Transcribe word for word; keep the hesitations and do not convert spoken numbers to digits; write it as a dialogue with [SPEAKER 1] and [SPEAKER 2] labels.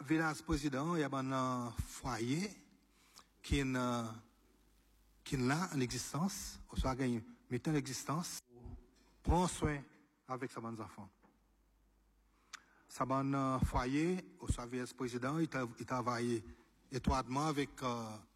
[SPEAKER 1] vice-président, il y a un foyer qui est qui est là en existence, ou soit gagne mettant l'existence, prend soin avec sa bonne enfants. Sa bonne foyer, ou soit vice-président, il travaille étroitement avec